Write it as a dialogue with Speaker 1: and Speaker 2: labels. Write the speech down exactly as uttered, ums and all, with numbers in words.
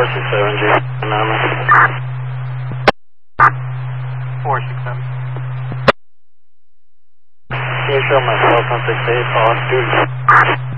Speaker 1: four six seven, G.
Speaker 2: four six seven.
Speaker 1: Can you show my cell phone six eight, off duty?